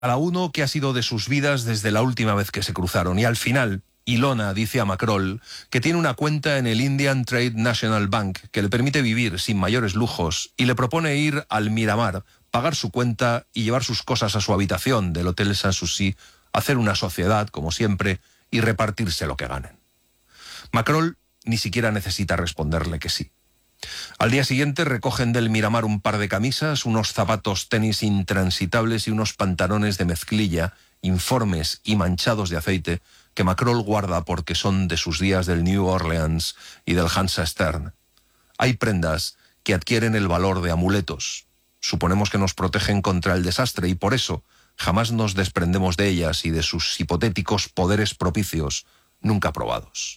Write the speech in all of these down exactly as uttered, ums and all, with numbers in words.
cada uno qué ha sido de sus vidas desde la última vez que se cruzaron. Y al final, Ilona dice a Macrol que tiene una cuenta en el Indian Trade National Bank que le permite vivir sin mayores lujos y le propone ir al Miramar, pagar su cuenta y llevar sus cosas a su habitación del Hotel Sanssouci, hacer una sociedad, como siempre, y repartirse lo que ganen. Macrol ni siquiera necesita responderle que sí. Al día siguiente recogen del Miramar un par de camisas, unos zapatos tenis intransitables y unos pantalones de mezclilla, informes y manchados de aceite, que Macrol guarda porque son de sus días del New Orleans y del Hansa Stern. Hay prendas que adquieren el valor de amuletos. Suponemos que nos protegen contra el desastre y por eso jamás nos desprendemos de ellas y de sus hipotéticos poderes propicios nunca probados.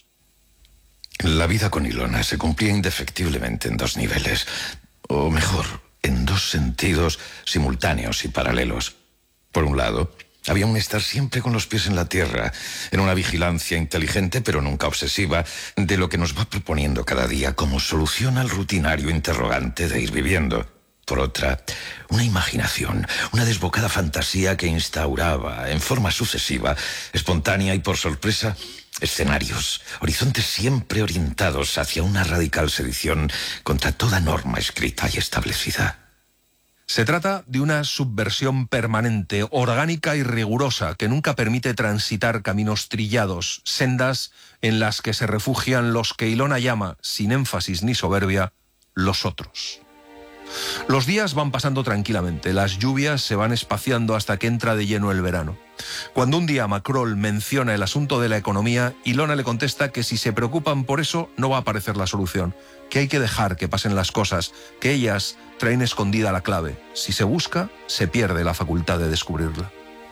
La vida con Ilona se cumplía indefectiblemente en dos niveles, o mejor, en dos sentidos simultáneos y paralelos. Por un lado, había un estar siempre con los pies en la tierra, en una vigilancia inteligente pero nunca obsesiva de lo que nos va proponiendo cada día como solución al rutinario interrogante de ir viviendo. Por otra, una imaginación, una desbocada fantasía que instauraba, en forma sucesiva, espontánea y por sorpresa, escenarios, horizontes siempre orientados hacia una radical sedición contra toda norma escrita y establecida. Se trata de una subversión permanente, orgánica y rigurosa, que nunca permite transitar caminos trillados, sendas en las que se refugian los que Ilona llama, sin énfasis ni soberbia, los otros. Los días van pasando tranquilamente, las lluvias se van espaciando hasta que entra de lleno el verano. Cuando un día Macrol menciona el asunto de la economía, Ilona le contesta que si se preocupan por eso no va a aparecer la solución, que hay que dejar que pasen las cosas, que ellas traen escondida la clave. Si se busca, se pierde la facultad de descubrirla.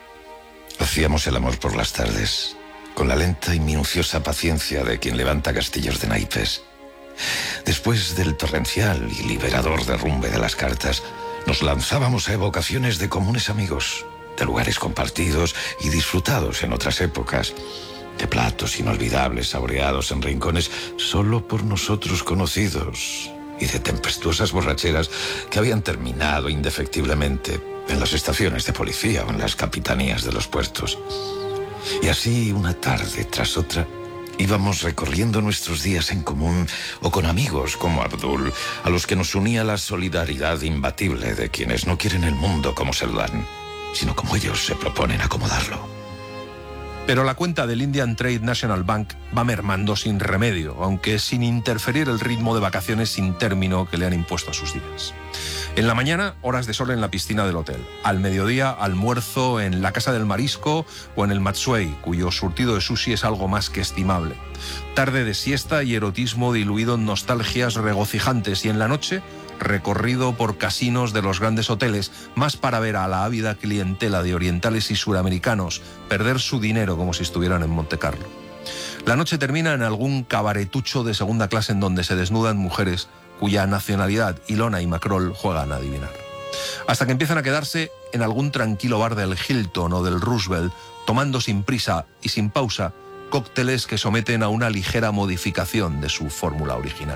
Hacíamos el amor por las tardes, con la lenta y minuciosa paciencia de quien levanta castillos de naipes. Después del torrencial y liberador derrumbe de las cartas, nos lanzábamos a evocaciones de comunes amigos, de lugares compartidos y disfrutados en otras épocas, de platos inolvidables saboreados en rincones solo por nosotros conocidos y de tempestuosas borracheras que habían terminado indefectiblemente en las estaciones de policía o en las capitanías de los puertos. Y así, una tarde tras otra, íbamos recorriendo nuestros días en común o con amigos como Abdul, a los que nos unía la solidaridad imbatible de quienes no quieren el mundo como se lo dan, sino como ellos se proponen acomodarlo. Pero la cuenta del Indian Trade National Bank va mermando sin remedio, aunque sin interferir el ritmo de vacaciones sin término que le han impuesto a sus días. En la mañana, horas de sol en la piscina del hotel. Al mediodía, almuerzo en la Casa del Marisco o en el Matsuei, cuyo surtido de sushi es algo más que estimable. Tarde de siesta y erotismo diluido en nostalgias regocijantes y en la noche, recorrido por casinos de los grandes hoteles, más para ver a la ávida clientela de orientales y suramericanos perder su dinero como si estuvieran en Montecarlo. La noche termina en algún cabaretucho de segunda clase en donde se desnudan mujeres cuya nacionalidad Ilona y Macrol juegan a adivinar. Hasta que empiezan a quedarse en algún tranquilo bar del Hilton o del Roosevelt, tomando sin prisa y sin pausa cócteles que someten a una ligera modificación de su fórmula original.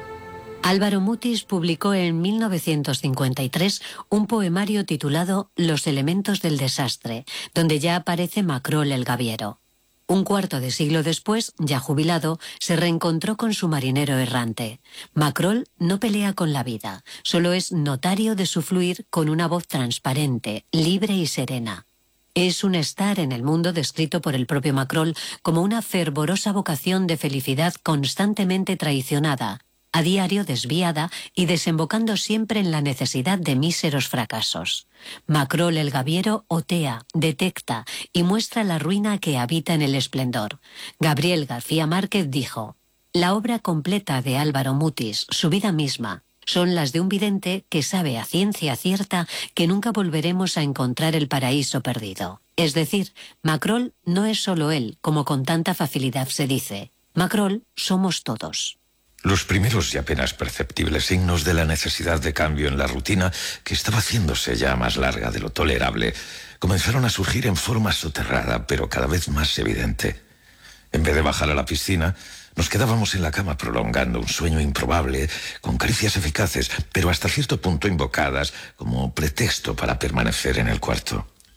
Álvaro Mutis publicó en mil novecientos cincuenta y tres un poemario titulado Los elementos del desastre, donde ya aparece Macrol el gaviero. Un cuarto de siglo después, ya jubilado, se reencontró con su marinero errante. Macrol no pelea con la vida, solo es notario de su fluir con una voz transparente, libre y serena. Es un estar en el mundo descrito por el propio Macrol como una fervorosa vocación de felicidad constantemente traicionada, a diario desviada y desembocando siempre en la necesidad de míseros fracasos. Macrol el gaviero otea, detecta y muestra la ruina que habita en el esplendor. Gabriel García Márquez dijo: la obra completa de Álvaro Mutis, su vida misma, son las de un vidente que sabe a ciencia cierta que nunca volveremos a encontrar el paraíso perdido. Es decir, Macrol no es solo él, como con tanta facilidad se dice. Macrol somos todos. Los primeros y apenas perceptibles signos de la necesidad de cambio en la rutina, que estaba haciéndose ya más larga de lo tolerable, comenzaron a surgir en forma soterrada, pero cada vez más evidente. En vez de bajar a la piscina, nos quedábamos en la cama prolongando un sueño improbable, con caricias eficaces, pero hasta cierto punto invocadas como pretexto para permanecer en el cuarto.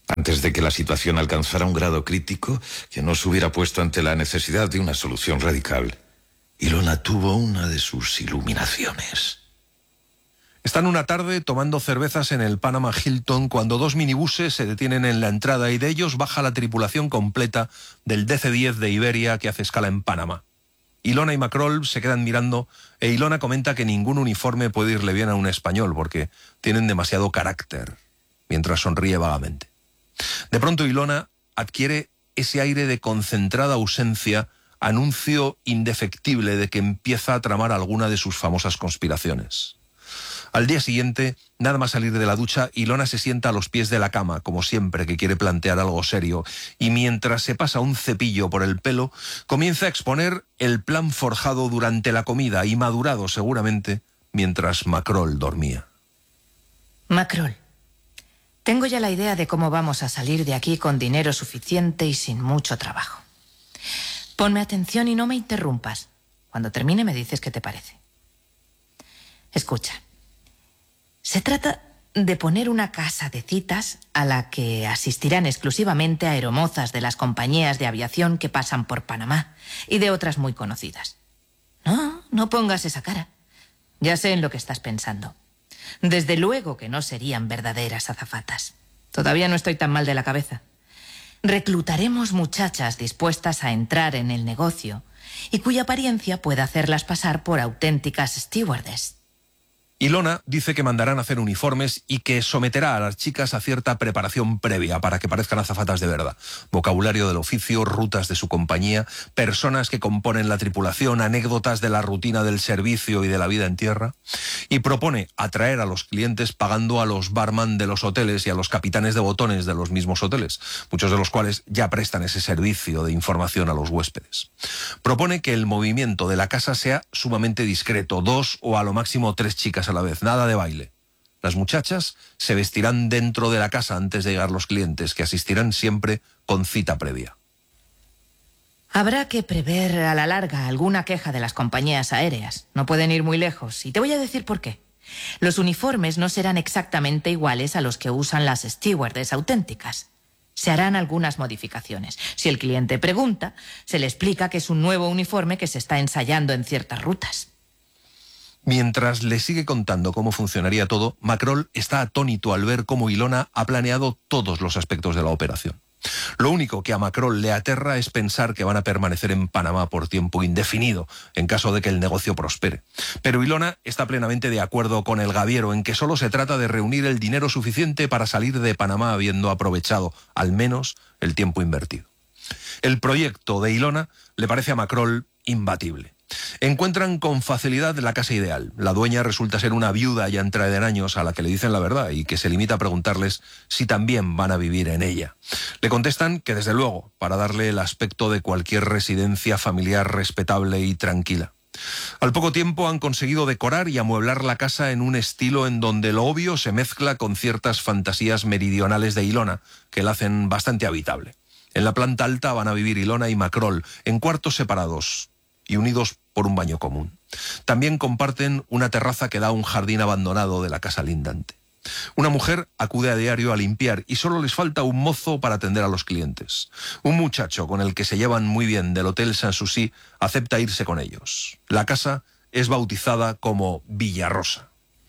Antes de que la situación alcanzara un grado crítico que nos hubiera puesto ante la necesidad de una solución radical, Ilona tuvo una de sus iluminaciones. Están una tarde tomando cervezas en el Panama Hilton cuando dos minibuses se detienen en la entrada y de ellos baja la tripulación completa del D C diez de Iberia que hace escala en Panamá. Ilona y Macrol se quedan mirando e Ilona comenta que ningún uniforme puede irle bien a un español porque tienen demasiado carácter, mientras sonríe vagamente. De pronto Ilona adquiere ese aire de concentrada ausencia, anuncio indefectible de que empieza a tramar alguna de sus famosas conspiraciones. Al día siguiente, nada más salir de la ducha, Ilona se sienta a los pies de la cama, como siempre que quiere plantear algo serio, y mientras se pasa un cepillo por el pelo, comienza a exponer el plan forjado durante la comida y madurado seguramente mientras Macrol dormía. Macrol, tengo ya la idea de cómo vamos a salir de aquí con dinero suficiente y sin mucho trabajo. Ponme atención y no me interrumpas. Cuando termine me dices qué te parece. Escucha. Se trata de poner una casa de citas a la que asistirán exclusivamente aeromozas de las compañías de aviación que pasan por Panamá y de otras muy conocidas. No, no pongas esa cara. Ya sé en lo que estás pensando. Desde luego que no serían verdaderas azafatas. Todavía no estoy tan mal de la cabeza. Reclutaremos muchachas dispuestas a entrar en el negocio y cuya apariencia pueda hacerlas pasar por auténticas stewardess. Ilona dice que mandarán a hacer uniformes y que someterá a las chicas a cierta preparación previa para que parezcan azafatas de verdad. Vocabulario del oficio, rutas de su compañía, personas que componen la tripulación, anécdotas de la rutina del servicio y de la vida en tierra. Y propone atraer a los clientes pagando a los barman de los hoteles y a los capitanes de botones de los mismos hoteles, muchos de los cuales ya prestan ese servicio de información a los huéspedes. Propone que el movimiento de la casa sea sumamente discreto, dos o a lo máximo tres chicas a la vez, nada de baile. Las muchachas se vestirán dentro de la casa antes de llegar los clientes, que asistirán siempre con cita previa. Habrá que prever a la larga alguna queja de las compañías aéreas. No pueden ir muy lejos, y te voy a decir por qué. Los uniformes no serán exactamente iguales a los que usan las stewardess auténticas. Se harán algunas modificaciones. Si el cliente pregunta, se le explica que es un nuevo uniforme que se está ensayando en ciertas rutas. Mientras le sigue contando cómo funcionaría todo, Macrol está atónito al ver cómo Ilona ha planeado todos los aspectos de la operación. Lo único que a Macrol le aterra es pensar que van a permanecer en Panamá por tiempo indefinido, en caso de que el negocio prospere. Pero Ilona está plenamente de acuerdo con el gaviero en que solo se trata de reunir el dinero suficiente para salir de Panamá habiendo aprovechado, al menos, el tiempo invertido. El proyecto de Ilona le parece a Macrol imbatible. Encuentran con facilidad la casa ideal. La dueña resulta ser una viuda ya entrada en años a la que le dicen la verdad y que se limita a preguntarles si también van a vivir en ella. Le contestan que desde luego, para darle el aspecto de cualquier residencia familiar respetable y tranquila. Al poco tiempo han conseguido decorar y amueblar la casa en un estilo en donde lo obvio se mezcla con ciertas fantasías meridionales de Ilona, que la hacen bastante habitable. En la planta alta van a vivir Ilona y Macrol, en cuartos separados y unidos por un baño común. También comparten una terraza que da a un jardín abandonado de la casa lindante. Una mujer acude a diario a limpiar y solo les falta un mozo para atender a los clientes. Un muchacho con el que se llevan muy bien del Hotel Sanssouci acepta irse con ellos. La casa es bautizada como Villarrosa.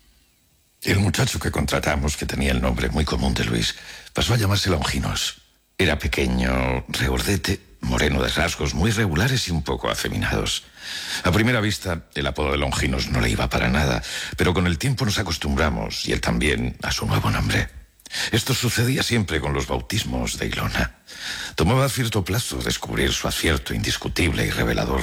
El muchacho que contratamos, que tenía el nombre muy común de Luis, pasó a llamarse Longinos. Era pequeño, regordete, moreno de rasgos muy regulares y un poco afeminados. A primera vista, el apodo de Longinos no le iba para nada, pero con el tiempo nos acostumbramos, y él también, a su nuevo nombre. Esto sucedía siempre con los bautismos de Ilona. Tomaba cierto plazo descubrir su acierto indiscutible y revelador.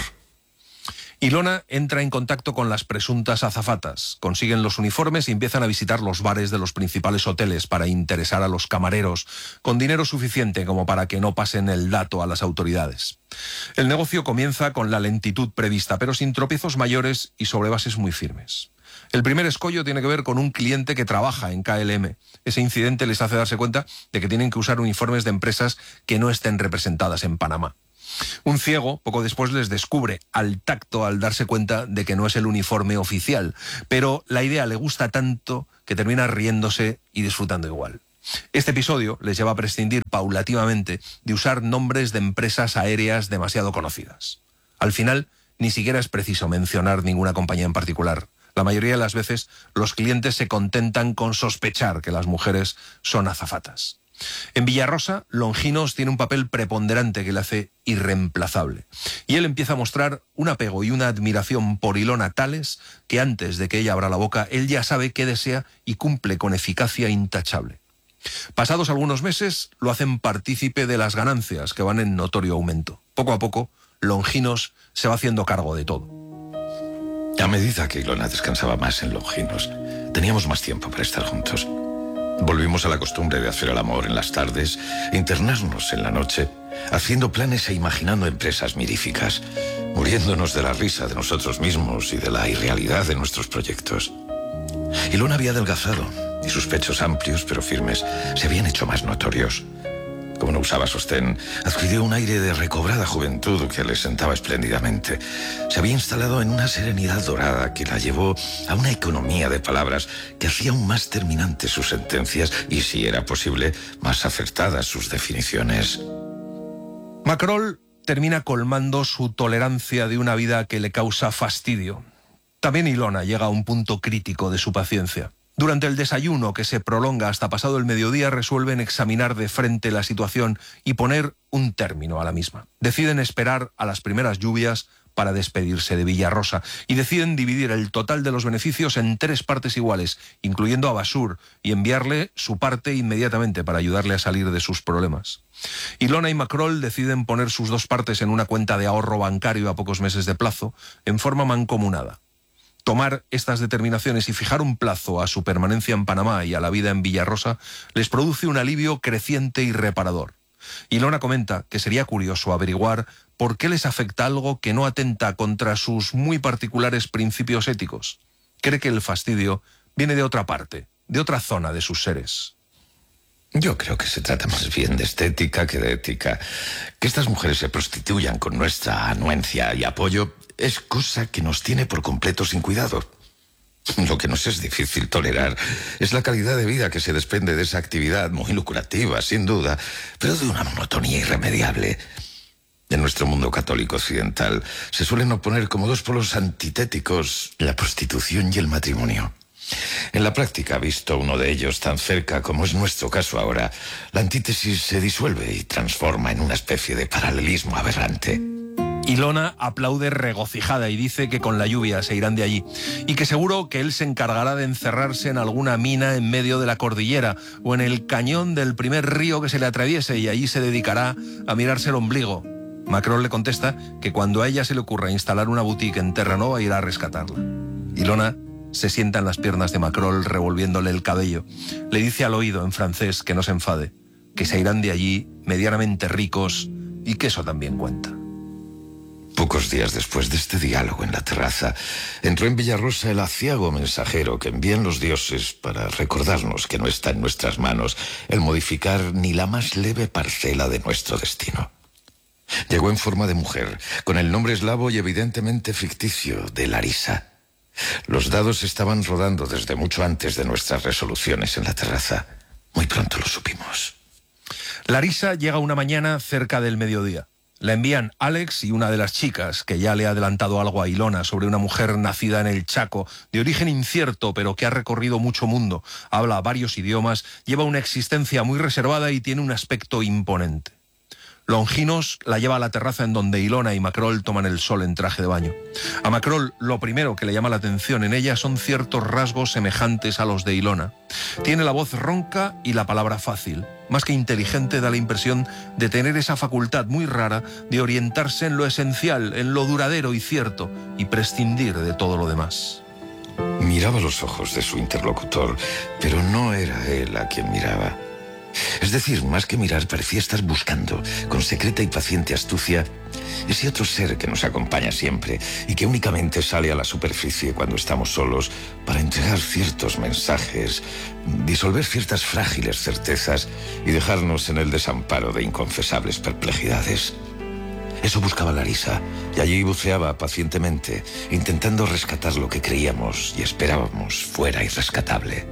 Ilona entra en contacto con las presuntas azafatas, consiguen los uniformes y empiezan a visitar los bares de los principales hoteles para interesar a los camareros, con dinero suficiente como para que no pasen el dato a las autoridades. El negocio comienza con la lentitud prevista, pero sin tropiezos mayores y sobre bases muy firmes. El primer escollo tiene que ver con un cliente que trabaja en K L M. Ese incidente les hace darse cuenta de que tienen que usar uniformes de empresas que no estén representadas en Panamá. Un ciego poco después les descubre al tacto al darse cuenta de que no es el uniforme oficial, pero la idea le gusta tanto que termina riéndose y disfrutando igual. Este episodio les lleva a prescindir paulativamente de usar nombres de empresas aéreas demasiado conocidas. Al final, ni siquiera es preciso mencionar ninguna compañía en particular. La mayoría de las veces, los clientes se contentan con sospechar que las mujeres son azafatas. En Villarrosa, Longinos tiene un papel preponderante que le hace irreemplazable. Y él empieza a mostrar un apego y una admiración por Ilona tales que antes de que ella abra la boca, él ya sabe qué desea y cumple con eficacia intachable. Pasados algunos meses, lo hacen partícipe de las ganancias que van en notorio aumento. Poco a poco, Longinos se va haciendo cargo de todo. A medida que Ilona descansaba más en Longinos, teníamos más tiempo para estar juntos. Volvimos a la costumbre de hacer el amor en las tardes, internarnos en la noche, haciendo planes e imaginando empresas miríficas, muriéndonos de la risa de nosotros mismos y de la irrealidad de nuestros proyectos. Ilona había adelgazado y sus pechos amplios pero firmes se habían hecho más notorios. Como no usaba sostén, adquirió un aire de recobrada juventud que le sentaba espléndidamente. Se había instalado en una serenidad dorada que la llevó a una economía de palabras que hacía aún más terminantes sus sentencias y, si era posible, más acertadas sus definiciones. Macrol termina colmando su tolerancia de una vida que le causa fastidio. También Ilona llega a un punto crítico de su paciencia. Durante el desayuno, que se prolonga hasta pasado el mediodía, resuelven examinar de frente la situación y poner un término a la misma. Deciden esperar a las primeras lluvias para despedirse de Villarrosa y deciden dividir el total de los beneficios en tres partes iguales, incluyendo a Basur, y enviarle su parte inmediatamente para ayudarle a salir de sus problemas. Ilona y Macrol deciden poner sus dos partes en una cuenta de ahorro bancario a pocos meses de plazo, en forma mancomunada. Tomar estas determinaciones y fijar un plazo a su permanencia en Panamá y a la vida en Villarrosa les produce un alivio creciente y reparador. Ilona comenta que sería curioso averiguar por qué les afecta algo que no atenta contra sus muy particulares principios éticos. Cree que el fastidio viene de otra parte, de otra zona de sus seres. Yo creo que se trata más bien de estética que de ética. Que estas mujeres se prostituyan con nuestra anuencia y apoyo es cosa que nos tiene por completo sin cuidado. Lo que nos es difícil tolerar es la calidad de vida que se desprende de esa actividad muy lucrativa, sin duda, pero de una monotonía irremediable. En nuestro mundo católico occidental se suelen oponer como dos polos antitéticos la prostitución y el matrimonio. En la práctica, visto uno de ellos tan cerca como es nuestro caso ahora, la antítesis se disuelve y transforma en una especie de paralelismo aberrante. Ilona aplaude regocijada y dice que con la lluvia se irán de allí y que seguro que él se encargará de encerrarse en alguna mina en medio de la cordillera o en el cañón del primer río que se le atraviese y allí se dedicará a mirarse el ombligo. Macrol le contesta que cuando a ella se le ocurra instalar una boutique en Terranova irá a rescatarla. Ilona se sienta en las piernas de Macrol revolviéndole el cabello. Le dice al oído en francés que no se enfade, que se irán de allí medianamente ricos y que eso también cuenta. Pocos días después de este diálogo en la terraza, entró en Villarrosa el aciago mensajero que envían los dioses para recordarnos que no está en nuestras manos el modificar ni la más leve parcela de nuestro destino. Llegó en forma de mujer, con el nombre eslavo y evidentemente ficticio de Larisa. Los dados estaban rodando desde mucho antes de nuestras resoluciones en la terraza. Muy pronto lo supimos. Larisa llega una mañana cerca del mediodía. La envían Alex y una de las chicas, que ya le ha adelantado algo a Ilona sobre una mujer nacida en el Chaco, de origen incierto, pero que ha recorrido mucho mundo, habla varios idiomas, lleva una existencia muy reservada y tiene un aspecto imponente. Longinos la lleva a la terraza en donde Ilona y Macrol toman el sol en traje de baño. A Macrol lo primero que le llama la atención en ella son ciertos rasgos semejantes a los de Ilona. Tiene la voz ronca y la palabra fácil. Más que inteligente, da la impresión de tener esa facultad muy rara de orientarse en lo esencial, en lo duradero y cierto, y prescindir de todo lo demás. Miraba los ojos de su interlocutor, pero no era él a quien miraba. Es decir, más que mirar, parecía estar buscando, con secreta y paciente astucia, ese otro ser que nos acompaña siempre y que únicamente sale a la superficie cuando estamos solos para entregar ciertos mensajes, disolver ciertas frágiles certezas y dejarnos en el desamparo de inconfesables perplejidades. Eso buscaba Larisa, y allí buceaba pacientemente, intentando rescatar lo que creíamos y esperábamos fuera irrescatable.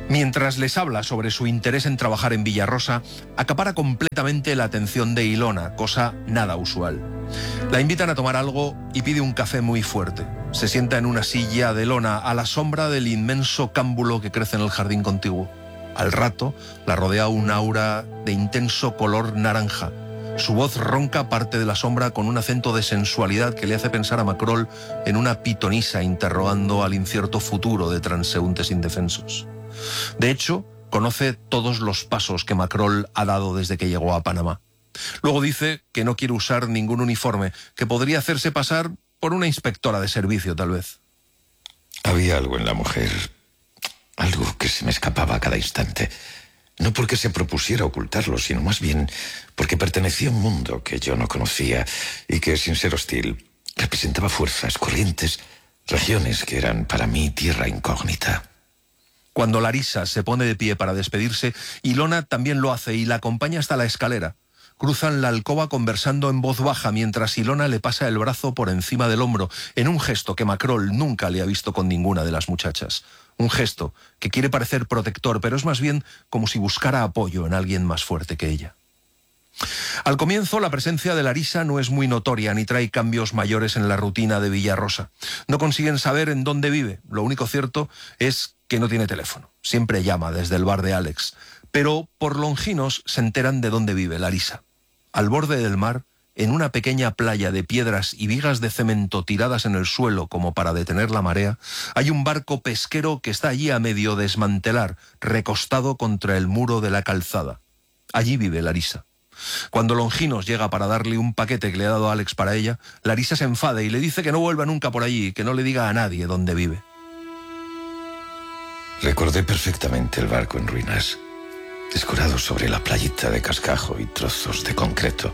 Mientras les habla sobre su interés en trabajar en Villarrosa, acapara completamente la atención de Ilona, cosa nada usual. La invitan a tomar algo y pide un café muy fuerte. Se sienta en una silla de lona a la sombra del inmenso cámbulo que crece en el jardín contiguo. Al rato, la rodea un aura de intenso color naranja. Su voz ronca parte de la sombra con un acento de sensualidad que le hace pensar a Macrol en una pitonisa interrogando al incierto futuro de transeúntes indefensos. De hecho, conoce todos los pasos que Macrol ha dado desde que llegó a Panamá. Luego dice que no quiere usar ningún uniforme, que podría hacerse pasar por una inspectora de servicio, tal vez. Había algo en la mujer, algo que se me escapaba a cada instante. No porque se propusiera ocultarlo, sino más bien porque pertenecía a un mundo que yo no conocía y que, sin ser hostil, representaba fuerzas, corrientes, regiones que eran para mí tierra incógnita. Cuando Larisa se pone de pie para despedirse, Ilona también lo hace y la acompaña hasta la escalera. Cruzan la alcoba conversando en voz baja mientras Ilona le pasa el brazo por encima del hombro, en un gesto que Macrol nunca le ha visto con ninguna de las muchachas. Un gesto que quiere parecer protector, pero es más bien como si buscara apoyo en alguien más fuerte que ella. Al comienzo, la presencia de Larisa no es muy notoria ni trae cambios mayores en la rutina de Villarrosa. No consiguen saber en dónde vive. Lo único cierto es que no tiene teléfono. Siempre llama desde el bar de Alex. Pero por Longinos se enteran de dónde vive Larisa. Al borde del mar, en una pequeña playa de piedras y vigas de cemento tiradas en el suelo como para detener la marea, hay un barco pesquero que está allí a medio desmantelar, recostado contra el muro de la calzada. Allí vive Larisa. Cuando Longinos llega para darle un paquete que le ha dado Alex para ella, Larisa se enfada y le dice que no vuelva nunca por allí, que no le diga a nadie dónde vive. Recordé perfectamente el barco en ruinas, descurado sobre la playita de cascajo y trozos de concreto.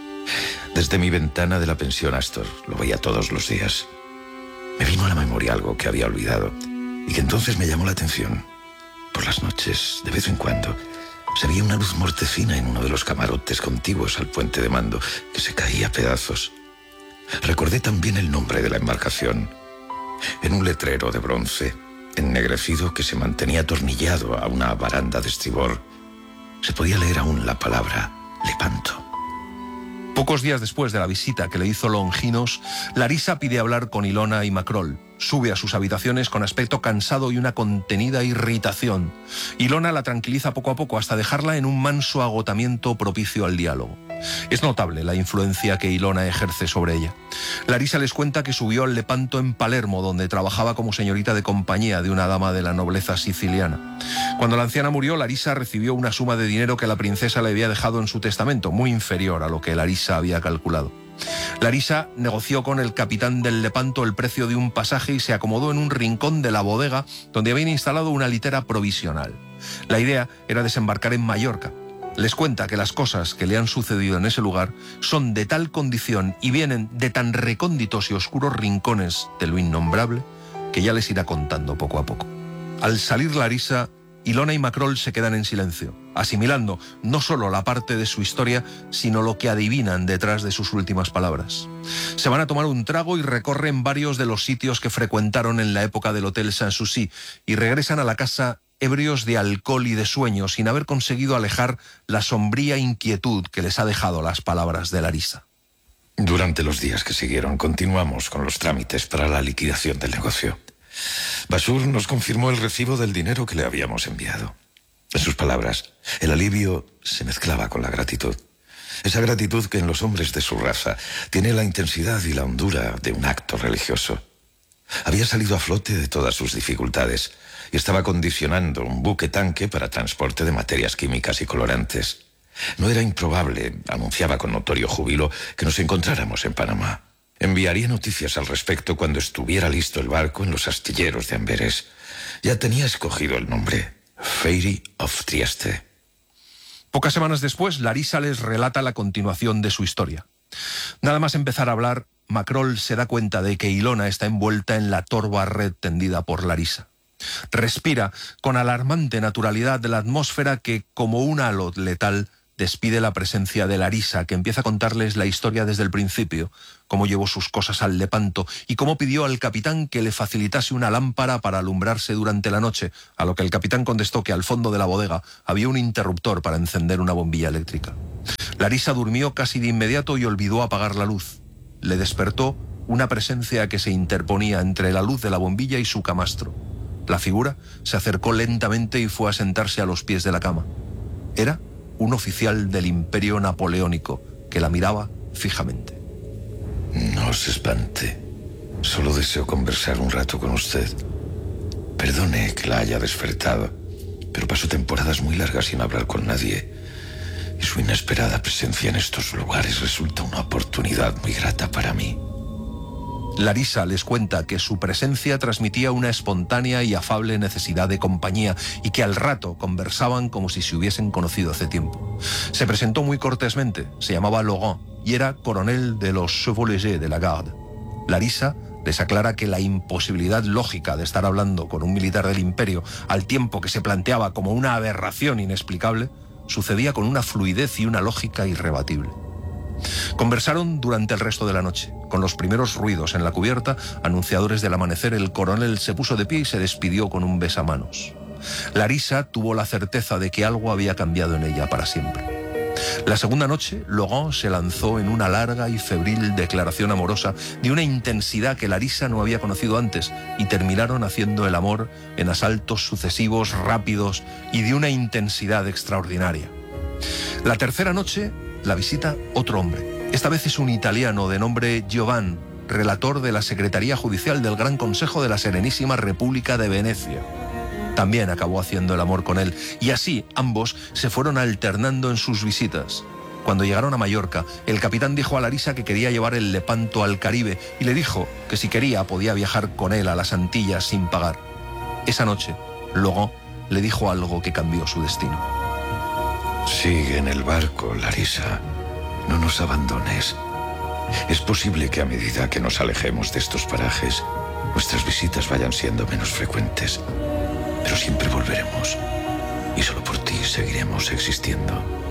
Desde mi ventana de la pensión Astor lo veía todos los días. Me vino a la memoria algo que había olvidado y que entonces me llamó la atención. Por las noches, de vez en cuando, se veía una luz mortecina en uno de los camarotes contiguos al puente de mando que se caía a pedazos. Recordé también el nombre de la embarcación. En un letrero de bronce, ennegrecido que se mantenía atornillado a una baranda de estribor, se podía leer aún la palabra Lepanto. Pocos días después de la visita que le hizo Longinos, Larisa pide hablar con Ilona y Macrol. Sube a sus habitaciones con aspecto cansado y una contenida irritación. Ilona la tranquiliza poco a poco hasta dejarla en un manso agotamiento propicio al diálogo. Es notable la influencia que Ilona ejerce sobre ella. Larisa les cuenta que subió al Lepanto en Palermo, donde trabajaba como señorita de compañía de una dama de la nobleza siciliana. Cuando la anciana murió, Larisa recibió una suma de dinero que la princesa le había dejado en su testamento, muy inferior a lo que Larisa había calculado. Larisa negoció con el capitán del Lepanto el precio de un pasaje y se acomodó en un rincón de la bodega donde habían instalado una litera provisional. La idea era desembarcar en Mallorca. Les cuenta que las cosas que le han sucedido en ese lugar son de tal condición y vienen de tan recónditos y oscuros rincones de lo innombrable que ya les irá contando poco a poco. Al salir Larisa, Ilona y Macrol se quedan en silencio, asimilando no solo la parte de su historia, sino lo que adivinan detrás de sus últimas palabras. Se van a tomar un trago y recorren varios de los sitios que frecuentaron en la época del Hotel Sanssouci y regresan a la casa ebrios de alcohol y de sueño, sin haber conseguido alejar la sombría inquietud que les ha dejado las palabras de Larisa. Durante los días que siguieron, continuamos con los trámites para la liquidación del negocio. Bashur nos confirmó el recibo del dinero que le habíamos enviado. En sus palabras, el alivio se mezclaba con la gratitud. Esa gratitud que en los hombres de su raza tiene la intensidad y la hondura de un acto religioso. Había salido a flote de todas sus dificultades y estaba condicionando un buque tanque para transporte de materias químicas y colorantes. No era improbable, anunciaba con notorio júbilo, que nos encontráramos en Panamá. Enviaría noticias al respecto cuando estuviera listo el barco en los astilleros de Amberes. Ya tenía escogido el nombre, Fairy of Trieste. Pocas semanas después, Larisa les relata la continuación de su historia. Nada más empezar a hablar, Macrol se da cuenta de que Ilona está envuelta en la torva red tendida por Larisa. Respira con alarmante naturalidad de la atmósfera que, como un halo letal, despide la presencia de Larisa, que empieza a contarles la historia desde el principio, cómo llevó sus cosas al Lepanto y cómo pidió al capitán que le facilitase una lámpara para alumbrarse durante la noche, a lo que el capitán contestó que al fondo de la bodega había un interruptor para encender una bombilla eléctrica. Larisa durmió casi de inmediato y olvidó apagar la luz. Le despertó una presencia que se interponía entre la luz de la bombilla y su camastro. La figura se acercó lentamente y fue a sentarse a los pies de la cama. Era un oficial del Imperio Napoleónico que la miraba fijamente. No se espante. Solo deseo conversar un rato con usted. Perdone que la haya despertado, pero paso temporadas muy largas sin hablar con nadie. Y su inesperada presencia en estos lugares resulta una oportunidad muy grata para mí. Larisa les cuenta que su presencia transmitía una espontánea y afable necesidad de compañía y que al rato conversaban como si se hubiesen conocido hace tiempo. Se presentó muy cortésmente, se llamaba Laurent y era coronel de los Chevaux-Légers de la Garde. Larisa les aclara que la imposibilidad lógica de estar hablando con un militar del Imperio al tiempo que se planteaba como una aberración inexplicable sucedía con una fluidez y una lógica irrebatible. Conversaron durante el resto de la noche. Con los primeros ruidos en la cubierta, anunciadores del amanecer, el coronel se puso de pie y se despidió con un besamanos. Larisa tuvo la certeza de que algo había cambiado en ella para siempre. La segunda noche, Laurent se lanzó en una larga y febril declaración amorosa de una intensidad que Larisa no había conocido antes y terminaron haciendo el amor en asaltos sucesivos, rápidos y de una intensidad extraordinaria. La tercera noche la visita otro hombre. Esta vez es un italiano de nombre Giovanni, relator de la Secretaría Judicial del Gran Consejo de la Serenísima República de Venecia. También acabó haciendo el amor con él, y así ambos se fueron alternando en sus visitas. Cuando llegaron a Mallorca, el capitán dijo a Larisa que quería llevar el Lepanto al Caribe y le dijo que si quería podía viajar con él a las Antillas sin pagar. Esa noche, Laurent le dijo algo que cambió su destino. Sigue en el barco, Larisa. No nos abandones. Es posible que a medida que nos alejemos de estos parajes, nuestras visitas vayan siendo menos frecuentes. Pero siempre volveremos. Y solo por ti seguiremos existiendo.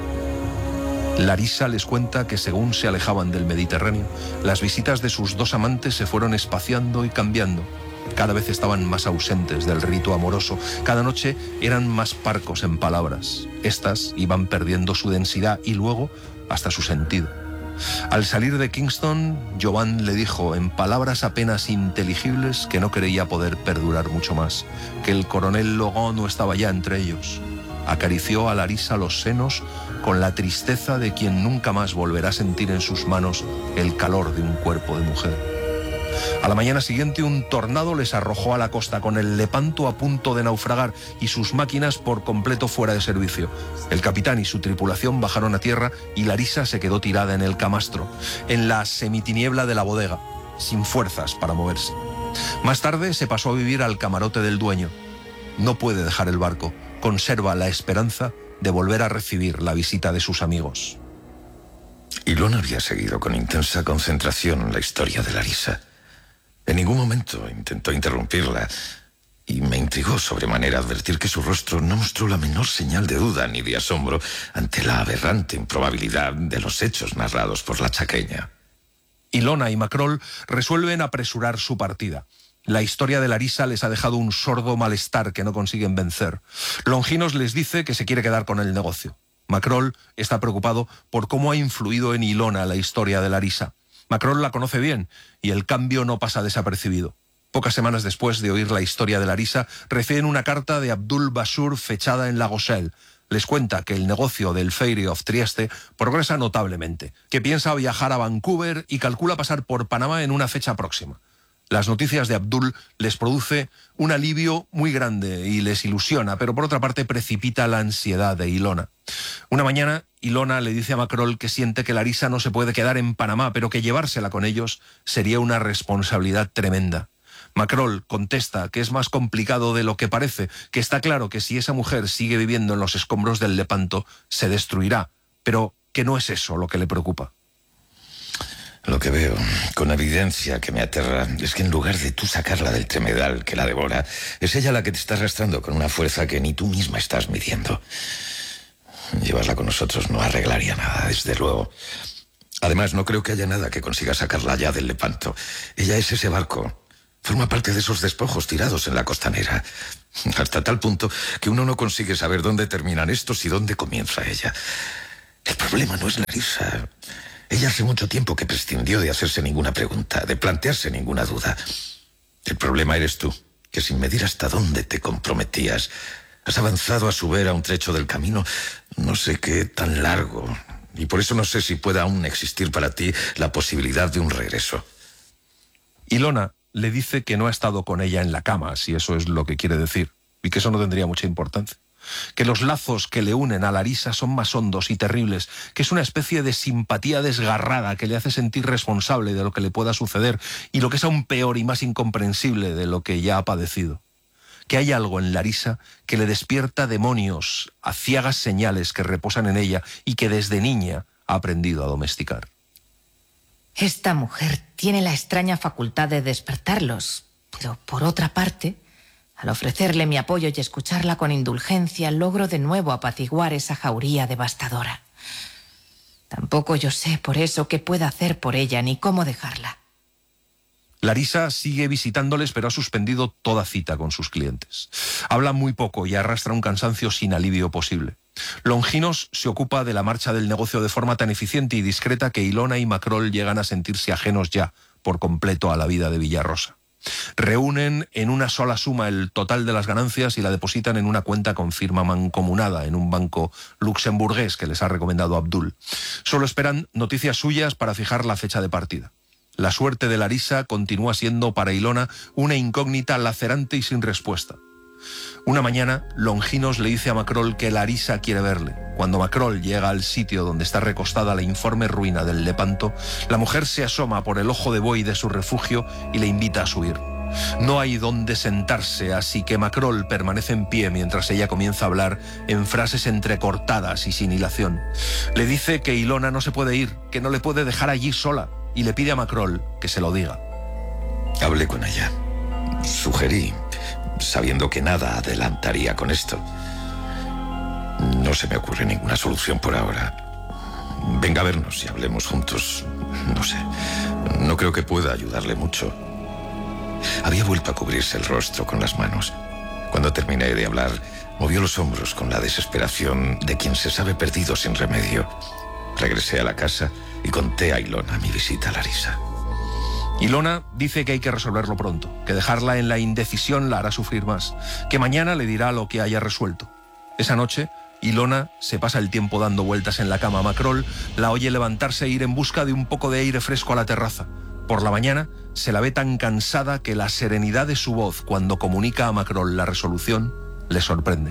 Larisa les cuenta que según se alejaban del Mediterráneo, las visitas de sus dos amantes se fueron espaciando y cambiando. Cada vez estaban más ausentes del rito amoroso. Cada noche eran más parcos en palabras. Estas iban perdiendo su densidad y luego hasta su sentido. Al salir de Kingston, Giovanni le dijo en palabras apenas inteligibles que no creía poder perdurar mucho más, que el coronel Laurent no estaba ya entre ellos. Acarició a Larisa los senos con la tristeza de quien nunca más volverá a sentir en sus manos el calor de un cuerpo de mujer. A la mañana siguiente un tornado les arrojó a la costa con el Lepanto a punto de naufragar y sus máquinas por completo fuera de servicio. El capitán y su tripulación bajaron a tierra y Larisa se quedó tirada en el camastro, en la semitiniebla de la bodega, sin fuerzas para moverse. Más tarde se pasó a vivir al camarote del dueño. No puede dejar el barco, conserva la esperanza de volver a recibir la visita de sus amigos. Ilona había seguido con intensa concentración la historia de Larisa. En ningún momento intentó interrumpirla y me intrigó sobremanera advertir que su rostro no mostró la menor señal de duda ni de asombro ante la aberrante improbabilidad de los hechos narrados por la chaqueña. Ilona y Macrol resuelven apresurar su partida. La historia de Larisa les ha dejado un sordo malestar que no consiguen vencer. Longinos les dice que se quiere quedar con el negocio. Macrol está preocupado por cómo ha influido en Ilona la historia de Larisa. Macrol la conoce bien y el cambio no pasa desapercibido. Pocas semanas después de oír la historia de Larisa, reciben una carta de Abdul Basur fechada en La Rochelle. Les cuenta que el negocio del Ferry of Trieste progresa notablemente, que piensa viajar a Vancouver y calcula pasar por Panamá en una fecha próxima. Las noticias de Abdul les produce un alivio muy grande y les ilusiona, pero por otra parte precipita la ansiedad de Ilona. Una mañana, Ilona le dice a Macrol que siente que Larisa no se puede quedar en Panamá, pero que llevársela con ellos sería una responsabilidad tremenda. Macrol contesta que es más complicado de lo que parece, que está claro que si esa mujer sigue viviendo en los escombros del Lepanto, se destruirá, pero que no es eso lo que le preocupa. Lo que veo, con evidencia que me aterra, es que en lugar de tú sacarla del tremedal que la devora, es ella la que te está arrastrando con una fuerza que ni tú misma estás midiendo. Llevarla con nosotros no arreglaría nada, desde luego. Además, no creo que haya nada que consiga sacarla ya del Lepanto. Ella es ese barco. Forma parte de esos despojos tirados en la costanera. Hasta tal punto que uno no consigue saber dónde terminan estos y dónde comienza ella. El problema no es Larisa. Ella hace mucho tiempo que prescindió de hacerse ninguna pregunta, de plantearse ninguna duda. El problema eres tú, que sin medir hasta dónde te comprometías, has avanzado a su vera un trecho del camino, no sé qué tan largo, y por eso no sé si pueda aún existir para ti la posibilidad de un regreso. Ilona le dice que no ha estado con ella en la cama, si eso es lo que quiere decir, y que eso no tendría mucha importancia. Que los lazos que le unen a Larisa son más hondos y terribles, que es una especie de simpatía desgarrada que le hace sentir responsable de lo que le pueda suceder y lo que es aún peor y más incomprensible de lo que ya ha padecido. Que hay algo en Larisa que le despierta demonios, aciagas señales que reposan en ella y que desde niña ha aprendido a domesticar. Esta mujer tiene la extraña facultad de despertarlos, pero por otra parte, al ofrecerle mi apoyo y escucharla con indulgencia, logro de nuevo apaciguar esa jauría devastadora. Tampoco yo sé por eso qué pueda hacer por ella ni cómo dejarla. Larisa sigue visitándoles, pero ha suspendido toda cita con sus clientes. Habla muy poco y arrastra un cansancio sin alivio posible. Longinos se ocupa de la marcha del negocio de forma tan eficiente y discreta que Ilona y Macrol llegan a sentirse ajenos ya por completo a la vida de Villarrosa. Reúnen en una sola suma el total de las ganancias y la depositan en una cuenta con firma mancomunada en un banco luxemburgués que les ha recomendado Abdul. Solo esperan noticias suyas para fijar la fecha de partida. La suerte de Larisa continúa siendo para Ilona una incógnita lacerante y sin respuesta. Una mañana, Longinos le dice a Macrol que Larisa quiere verle. Cuando Macrol llega al sitio donde está recostada la informe ruina del Lepanto, la mujer se asoma por el ojo de buey de su refugio y le invita a subir. No hay dónde sentarse, así que Macrol permanece en pie mientras ella comienza a hablar en frases entrecortadas y sin hilación. Le dice que Ilona no se puede ir, que no le puede dejar allí sola, y le pide a Macrol que se lo diga. Hablé con ella. Sugerí, sabiendo que nada adelantaría con esto. No se me ocurre ninguna solución por ahora. Venga a vernos y hablemos juntos. No sé, no creo que pueda ayudarle mucho. Había vuelto a cubrirse el rostro con las manos. Cuando terminé de hablar, movió los hombros con la desesperación de quien se sabe perdido sin remedio. Regresé a la casa y conté a Ilona mi visita a Larisa. Ilona dice que hay que resolverlo pronto, que dejarla en la indecisión la hará sufrir más, que mañana le dirá lo que haya resuelto. Esa noche, Ilona se pasa el tiempo dando vueltas en la cama. Macrol la oye levantarse e ir en busca de un poco de aire fresco a la terraza. Por la mañana se la ve tan cansada que la serenidad de su voz cuando comunica a Macrol la resolución le sorprende.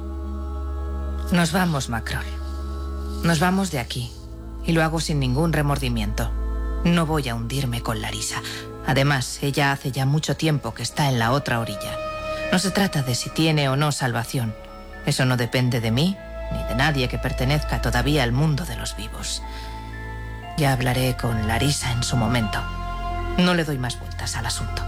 Nos vamos, Macrol. Nos vamos de aquí. Y lo hago sin ningún remordimiento. No voy a hundirme con Larisa. Además, ella hace ya mucho tiempo que está en la otra orilla. No se trata de si tiene o no salvación. Eso no depende de mí, ni de nadie que pertenezca todavía al mundo de los vivos. Ya hablaré con Larisa en su momento. No le doy más vueltas al asunto.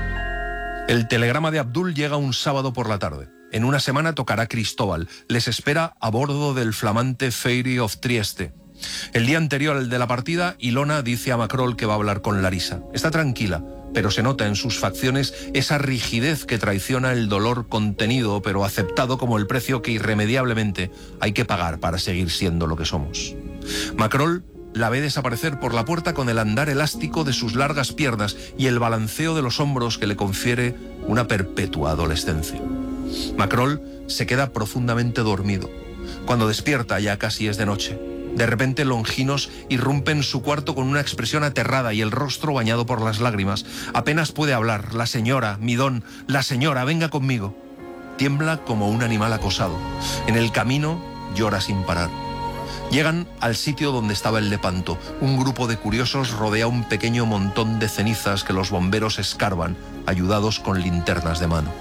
El telegrama de Abdul llega un sábado por la tarde. En una semana tocará Cristóbal. Les espera a bordo del flamante Fairy of Trieste. El día anterior al de la partida, Ilona dice a Macrol que va a hablar con Larisa. Está tranquila, pero se nota en sus facciones esa rigidez que traiciona el dolor contenido, pero aceptado como el precio que irremediablemente hay que pagar para seguir siendo lo que somos. Macrol la ve desaparecer por la puerta con el andar elástico de sus largas piernas y el balanceo de los hombros que le confiere una perpetua adolescencia. Macrol se queda profundamente dormido. Cuando despierta ya casi es de noche. De repente Longinos irrumpe en su cuarto con una expresión aterrada y el rostro bañado por las lágrimas. Apenas puede hablar. La señora, mi don, la señora, venga conmigo. Tiembla como un animal acosado. En el camino llora sin parar. Llegan al sitio donde estaba el Lepanto. Un grupo de curiosos rodea un pequeño montón de cenizas que los bomberos escarban, ayudados con linternas de mano.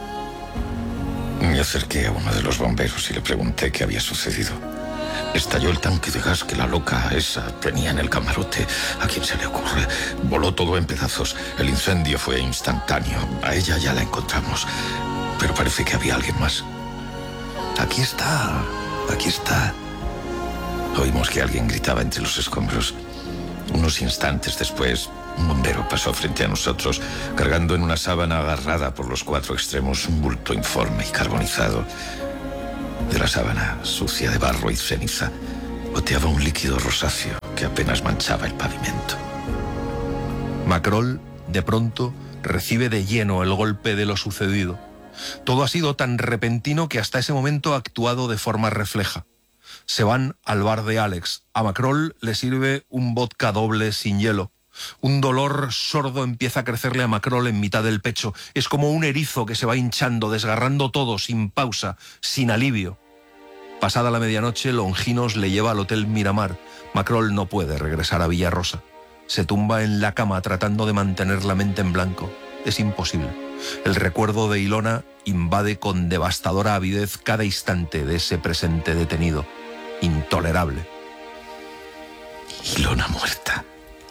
Me acerqué a uno de los bomberos y le pregunté qué había sucedido. Estalló el tanque de gas que la loca esa tenía en el camarote. ¿A quién se le ocurre? Voló todo en pedazos. El incendio fue instantáneo. A ella ya la encontramos. Pero parece que había alguien más. Aquí está, aquí está. Oímos que alguien gritaba entre los escombros. Unos instantes después, un bombero pasó frente a nosotros, cargando en una sábana agarrada por los cuatro extremos un bulto informe y carbonizado. De la sábana, sucia de barro y ceniza, goteaba un líquido rosáceo que apenas manchaba el pavimento. Macrol, de pronto, recibe de lleno el golpe de lo sucedido. Todo ha sido tan repentino que hasta ese momento ha actuado de forma refleja. Se van al bar de Alex. A Macrol le sirve un vodka doble sin hielo. Un dolor sordo empieza a crecerle a Macrol en mitad del pecho. Es como un erizo que se va hinchando, desgarrando todo, sin pausa, sin alivio. Pasada la medianoche, Longinos le lleva al Hotel Miramar. Macrol no puede regresar a Villarrosa. Se tumba en la cama tratando de mantener la mente en blanco. Es imposible. El recuerdo de Ilona invade con devastadora avidez cada instante de ese presente detenido. Intolerable. Ilona muerta.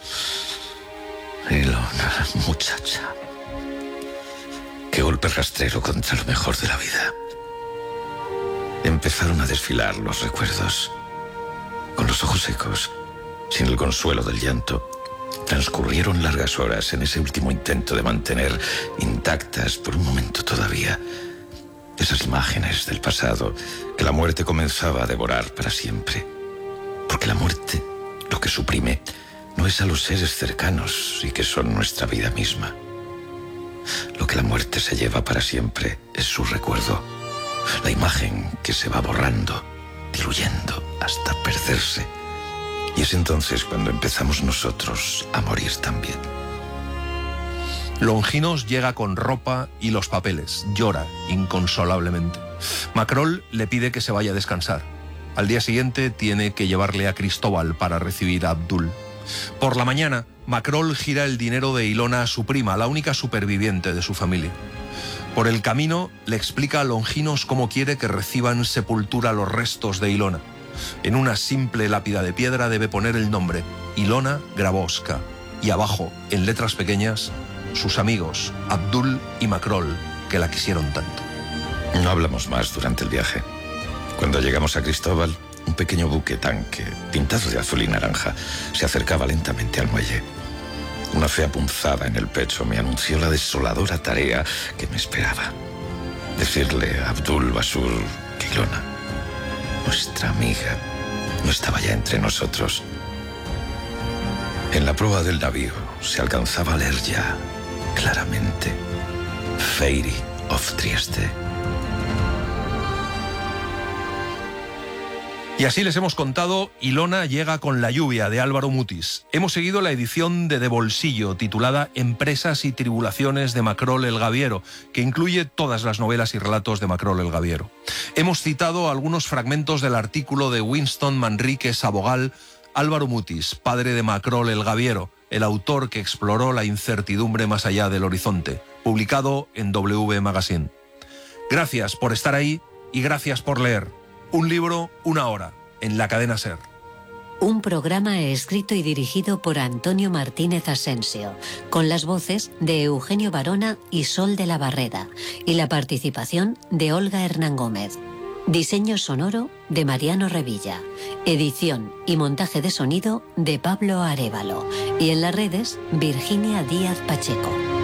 Ilona, muchacha. Qué golpe rastrero contra lo mejor de la vida. Empezaron a desfilar los recuerdos. Con los ojos secos, sin el consuelo del llanto, transcurrieron largas horas en ese último intento de mantener intactas por un momento todavía esas imágenes del pasado que la muerte comenzaba a devorar para siempre. Porque la muerte, lo que suprime, no es a los seres cercanos y que son nuestra vida misma. Lo que la muerte se lleva para siempre es su recuerdo, la imagen que se va borrando, diluyendo hasta perderse. Y es entonces cuando empezamos nosotros a morir también. Longinos llega con ropa y los papeles. Llora inconsolablemente. Macrol le pide que se vaya a descansar. Al día siguiente tiene que llevarle a Cristóbal para recibir a Abdul. Por la mañana, Macrol gira el dinero de Ilona a su prima, la única superviviente de su familia. Por el camino le explica a Longinos cómo quiere que reciban sepultura los restos de Ilona. En una simple lápida de piedra debe poner el nombre Ilona Grabowska y abajo, en letras pequeñas, sus amigos Abdul y Macrol, que la quisieron tanto. No hablamos más durante el viaje. Cuando llegamos a Cristóbal, un pequeño buque tanque, pintado de azul y naranja, se acercaba lentamente al muelle. Una fea punzada en el pecho me anunció la desoladora tarea que me esperaba. Decirle a Abdul Basur que Ilona, nuestra amiga, no estaba ya entre nosotros. En la proa del navío se alcanzaba a leer ya, claramente, Fairy of Trieste. Y así les hemos contado Ilona llega con la lluvia, de Álvaro Mutis. Hemos seguido la edición de De Bolsillo, titulada Empresas y tribulaciones de Macrol el Gaviero, que incluye todas las novelas y relatos de Macrol el Gaviero. Hemos citado algunos fragmentos del artículo de Winston Manrique Sabogal, Álvaro Mutis, padre de Macrol el Gaviero, el autor que exploró la incertidumbre más allá del horizonte, publicado en W Magazine. Gracias por estar ahí y gracias por leer. Un libro, una hora, en la cadena SER. Un programa escrito y dirigido por Antonio Martínez Asensio, con las voces de Eugenio Barona y Sol de la Barrera, y la participación de Olga Hernán Gómez. Diseño sonoro de Mariano Revilla. Edición y montaje de sonido de Pablo Arévalo. Y en las redes, Virginia Díaz Pacheco.